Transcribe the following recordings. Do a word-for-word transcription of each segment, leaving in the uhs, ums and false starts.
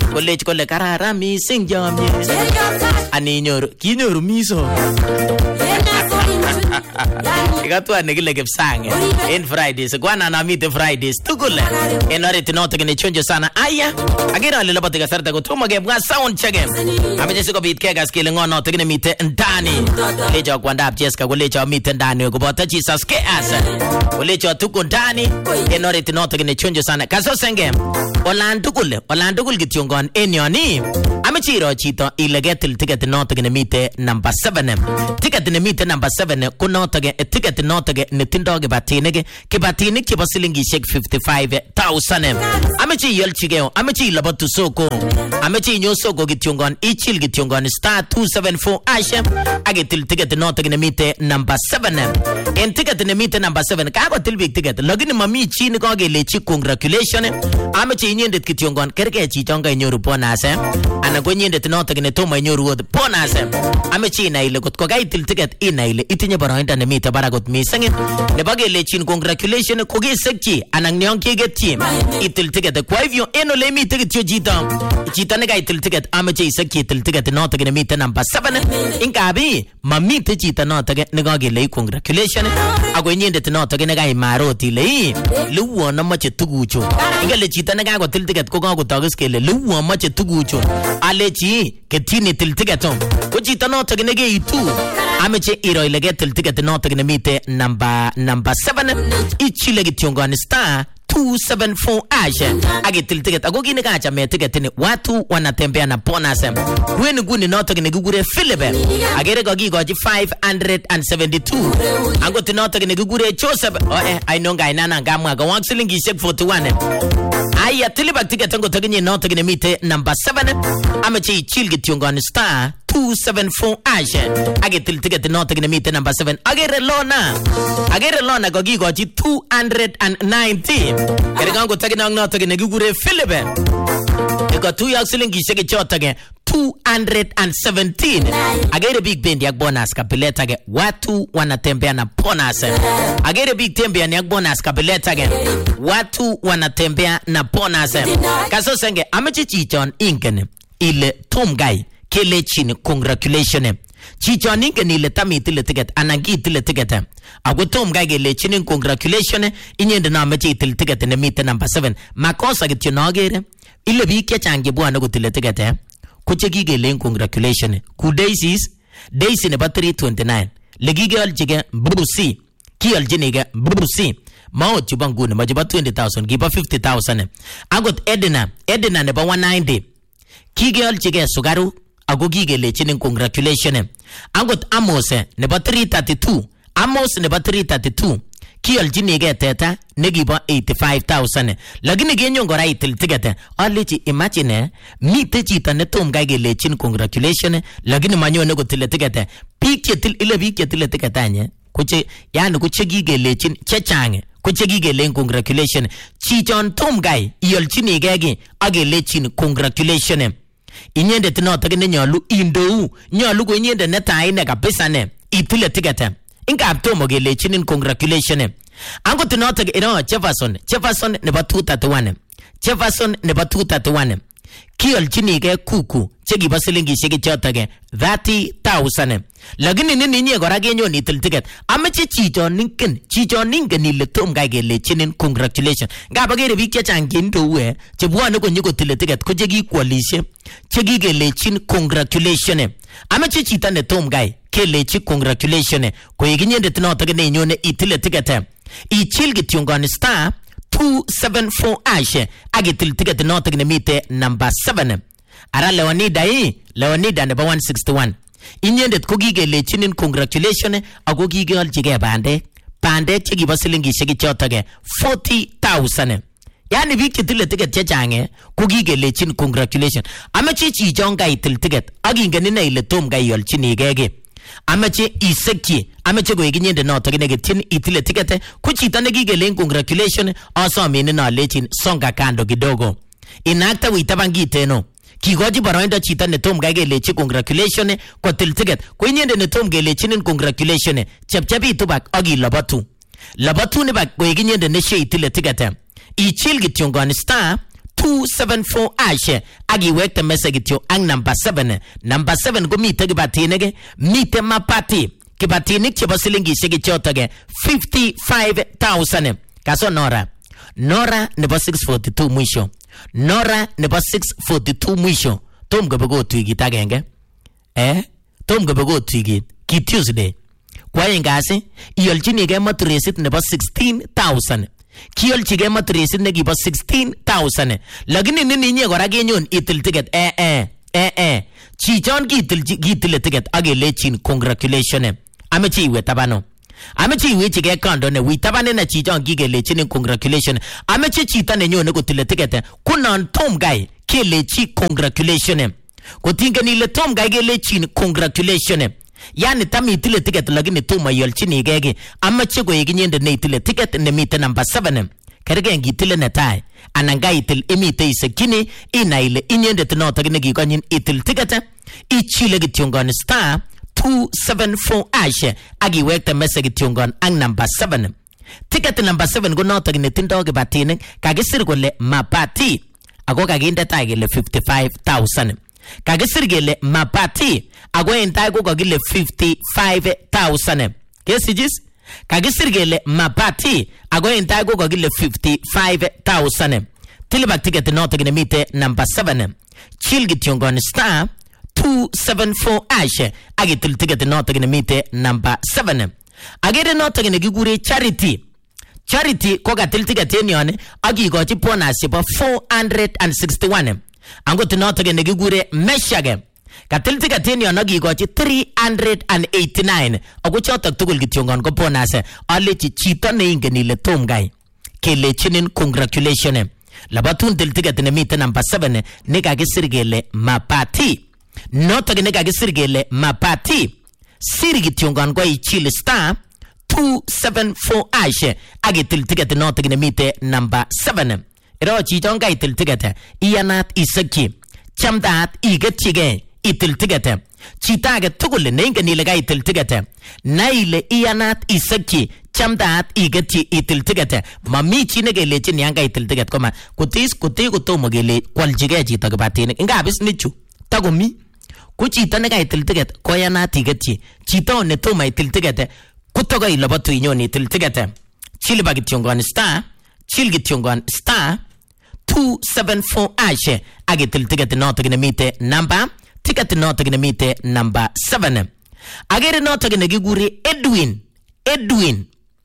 Kolech kole kararan mising chomyet. Aninyoru kinyoru miso. Ikatwa nekile Kipsange in Fridays kwana na mite Fridays tugule en oret noto kene chonjo sana aya agira le labati kasarta ko tuma ke bwa sound check ameje siko bit ke gas kile ngono to kene mite ndani lejo kwanda Jessica ko lejo mite ndani ko bota Jesus ke asa ko lejo tuko ndani en oret noto kene chonjo sana kaso senge olan tugule olan tugul kityongon en yoni amechiro chito ilegetil ticket noto kene mite number seven ticket ne mite number seven ko noto ke ticket noto ke netindo ke batine ke batine ke basilingi shek fifty-five thousand amechi yelchigeo amechi labatu soko amechi nyo soko kityongon ichil kityongon star two seven four ashe agetil ticket noto ke mite number seven en ticket ne mite number seven ka ko tilbik ticket login mami chi ni ko gelechi congratulation amechi nyendet kityongon kerke chi tonga nyoru bonus ana ko nyendet noto ke tomo nyoru bonus amechi na ile ko gaitil ticket ina ile itinye boroinda ne mite baragot miseng ne bagelechin congratulation ko gesekchi anan nyon kegetchi itil ticket kwa hivyo eno le mite kityo jita jita ne gaitil ticket ameche isekchi itil ticket noto ke mite number seven ingabi mamite jita noto ke ne gagele congratulation ago nyendet noto ke ne gai maroti le luwo na mache tugucho ingale jita ne gago til ticket ko gago tagis kele luwo mache tugucho alechi ketini til ticket ko jita noto ke ne ge itu ameche iro ilege til ticket noto ke mite number number seven ichile kityongoni star two seven four ashe agetil ticket ago gine kacha me ticket ni watu wanatembea na bonus wenu guni noto ke gugure Philippe agere go gigoji five hundred seventy-two ago tinoto ke gugure Joseph oh eh I know guy nana ngamwa go waxilingi shek forty-one aya tilibak ticket ngo toginye noto ke mite number seven ameche ichil kityongoni star two seven four ashe agetil ticket noto ke mite number seven agere lona agere lona go gigoji two hundred ninety kere gango tagina noto ke gugure Philippe eko two yak silingi sheke chotage two hundred seventeen agere big band yak bonus kapileta ge watu wanatembea na bonus agere big tembea yak bonus kapileta ge watu wanatembea na bonus kaso senge amechi chichon ingene ile tom guy kele chini congratulation chichon ingene ile tamitile ticket anangi tile ticket ago tom guy kele chini congratulation inyende na amechi tile ticket ne mite number seven makosa kityo nagere ile bike change bwana gutile ticket eh kuche gigele congratulation ku daisies daisy ne battery twenty-nine legigel jige brusi kial jinega brusi mao chubangu ne majiba twenty thousand giba fifty thousand agot edna edna ne ba one ninety kigel jige sugaru ago gigele chinin congratulation agot amos ne ba three thirty-two amos ne ba three thirty-two kial jinega teta negiba eighty-five thousand lakini genyo ngora itil ticket alichi imagine mite chita ne tom ga gelechin congratulation lakini manyo ne gotil ticket pik chetil ile pik chetil ticket anye kuche yani kuche gigelechin chechange kuche gigelen congratulation chichon tom ga yolchini gege agelechin congratulation inyende tinoto ke nyolu indou nyolu ko inyende netai ne kabisa ne itil ticket ingap tomo gelechin congratulation ango tinoto ke ino Jefferson Jefferson ne ba two thirty-one Jefferson ne ba two thirty-one kiol chini ke kuku chegi basilingi shege chotage thirty thousand lakini nini nye gora genyo ni til ticket amechi chicho ninken chicho ninken ile tom ga gele chinin congratulation ngaba gere bikya changindo we chebwane ko nyiko til ticket ko chegi kwalishe chegi gele chin congratulation amechi chita ne tom ga kele chi congratulation ko yiginyende tinoto ke ne nyone itile ticket ichil gityongoni star two seven four ashe agetil ticket noto ke mite number seven ara Leonida yi Leonida ne ba one sixty-one inyendet ko gigele chinin congratulation ago gigel jige bande bande chigi basilingi shege chotage forty thousand yani biki tile ticket chechange ko gigele chin congratulation amechi chi jonga itil ticket agingeni ne ile tom ga yol chini gege ameche isekchi ameche go iginyende noto ke tin itile ticket kuchita ne gigele congratulation asomine na lechin songa kando kidogo inakta witabangi teno kigoji baroinda chita ne tom ga gelechi congratulation ko til ticket ko inyende ne tom gelechin congratulation chepchepi tubak agi labatu labatu ne bak go iginyende ne she itile ticket ichil gityongoni star two seven four hash agiwekte message kityo ang number seven. Number seven ko mite kibatinik mite mapati kibatinik chebo silingishek chotoge fifty-five thousand. Kaso Nora Nora nebo six forty-two mwisho Nora nebo six forty-two mwisho tom gobego twigit agenge eh tom gobego twigit ki Tuesday kwa ingasi iyolchinige matresit nebo sixteen thousand. Kiolchige matresit nekibo sixteen thousand. Lakini nini nye kora kenyon itil ticket eh eh eh eh chichon kitil kitil ticket agelechin congratulations. Amechi iwe tabano. Amechi iwe chige kando ne witabane na chichon kigelechin congratulations. Amechi chita nenyone kutile ticket kunan tom guy kelechi congratulations. Kutinga ni le tom guy kelechin congratulations. Yani tami itile ticket lakini tuma yolchini gege amache ko yinyende ne itile ticket ne mite number seven. Kerege ngitile netai ananga itil imite isekini ina ile inyende tinoto gine gikonyin itil ticket ichile gityongon star two seven four hash agiwekte message gityongon ang number seven. Ticket number seven ko noto gine tindo kibatinik kagisir kole mapati ako kaginde tai gele fifty-five thousand. Kagisir gele mapati ago entai ko kagile fifty-five thousand. Kesijis kagisir gele mapati ago entai ko kagile fifty-five thousand. Tilibak ticket noto gine mite number seven. Chilgit yongon star two seven four hash agitil ticket noto gine mite number seven. Agere noto gine gigure charity. Charity ko gatil ticket yenyon agigochi bonus bo four hundred sixty-one. Angot noto gine gigure meshage katil ticket yenyon agigochi three hundred eighty-nine. Ago chotok tugul gityongon ko bonus alechi chito ne ingen ile tom guy kelechinin congratulations. Labatun til ticket ne mite number seven ne kagisir gele mapati. Noto gine kagisir gele mapati. Siri gityongon ko ichil star two seven four hash agitil ticket noto gine mite number seven. Ero chichon ka itil ticket iyanat isaki chamdat igechige itil ticket chitage tugul ne ingen ile ka itil ticket na ile iyanat isaki chamdat igeti itil ticket mami chi ne gelechin yanga itil ticket koma kutis kuti kutomo gele kwaljige chito kibatinik ngabis nichu tagomi ku chito ne ka itil ticket koyanat igeti chito ne toma itil ticket kutoga ilobatu inyoni itil ticket chiliba gityongon star chil gityongon star two seven four hash agitil ticket noto gine mite number ticket noto gine mite number seven. Agere noto gine giguri Edwin Edwin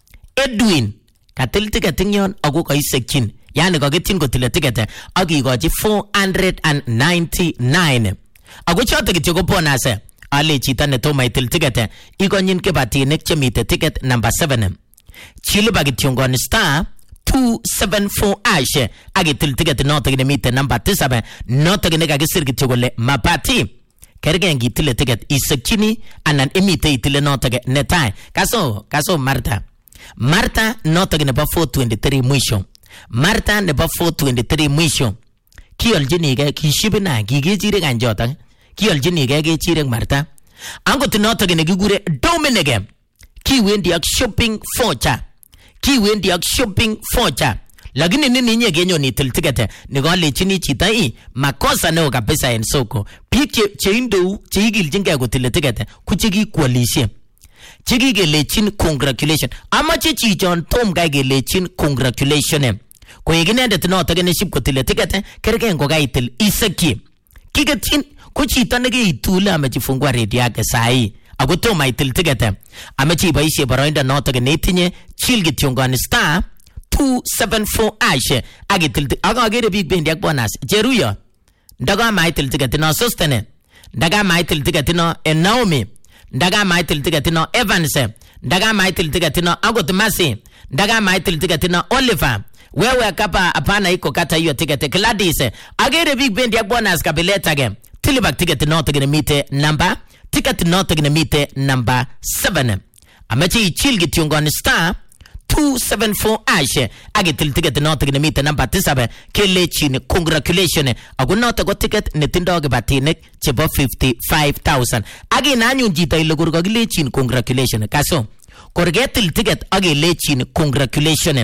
Edwin katil ticket nyon ago kaisekin yani kagitin kotile ticket agigochi four hundred ninety-nine. Ago choto kityo ko bonus ale chita ne toma itil ticket igonyin kibatinik chemite ticket number seven. Chiliba gityongon star two seven four hash agitil ticket noto gine mite number seven. Noto gine kagisir kityo kole mapati kerge ngitile ticket isekini anan imite itile noto ge netai. Kaso kaso Martha Martha noto gine ba four twenty-three mwisho. Martha ne ba four twenty-three mwisho. Kiyoljini ge kishibina gigejire ganjota kiyoljini ge gechire Martha. Angot noto gine gigure Dominic kiwendi ak shopping voucher kiwendi ak shopping voucher. Lakini nini nye genyo ni itil ticket ni gole chini chita i makosa neo kabisa en soko pik che che indo che igil jinga kutile ticket kuchigi kualishe chigi gelechin congratulations amache chichon tom guy gelechin congratulations ko yigine det no tagene ship kutile ticket kerge ngo ga itil isaki kigetin ko chita nege itula amechifungua redio yake sai agotoma itil ticket amechi baishe baroinda no tagene tinye chill gityongon star two seven four hash agitil aga agere big bend yak bonus jeruyo ndaga maitil ticket no sostene ndaga maitil ticket no Naomi ndaga maitil ticket no Evans ndaga maitil ticket no agot masi ndaga maitil ticket no Oliver wewe kapa apana iko kata hiyo ticket Gladys agere big bend yak bonus kabileta ge tilibak ticket no tagene mite number ticket no tagene mite number seven. Amechi chill gityongon star two seven four hash agitil ticket noto gine mite number seven kelechin congratulations ago noto go ticket netindo gebatinik chebo fifty-five thousand agi nanyun jita ile gurgo gilechin congratulations kaso korgetil ticket agi lechin congratulations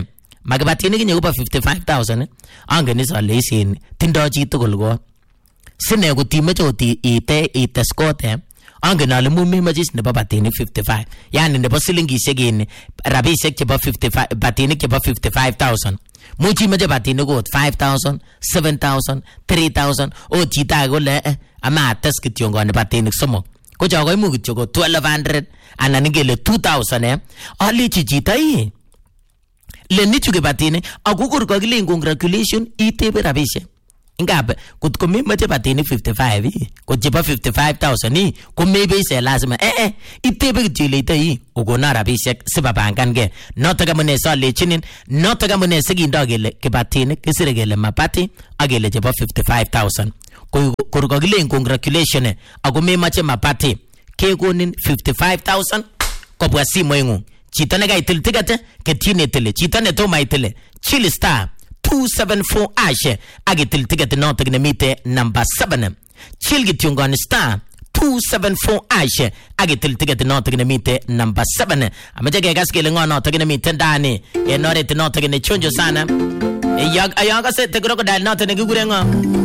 Makibatinik inye kobo fifty-five thousand angen is ale isin tindo chi tugul ko sine kotimeche oti ite ites kote angen ale mumeche nebo batinik fifty-five yani nebo silingishek in rabishek chebo fifty-five batinik chebo fifty-five thousand muchi meche batinik ot five thousand seven thousand three thousand o chita kole ama ates kityo ngone batinik somok ko cho koimu kityo ko twelve hundred anan ngele two thousand eh alichi chita ii le nichu ke batinik akukur kokile congratulation itebe rabishek ingabe kut ko meche batinik fifty-five ii ko chebo fifty-five thousand ii ko maybe se lazima eh eh itebe kityo le ite ukona rabishek sibabangange noto kamune salechinin noto kamune sikindo kele kibatinik kisire kele mabati akele chebo fifty-five thousand ko kokile congratulation ako meche mabati kekonin fifty-five thousand kobwa simoingung chito ne kaitil ticket ketine tele chito ne toma itile chill star two seventy-four ash agitil ticket noto ne mite number seven chill gitungon star two seventy-four ash agitil ticket noto ne mite number seven amaje kegas kele ngo noto ne mite ndani en oret noto ne chonjo sana yag ayaga se te crocodile noto ne kigure ngo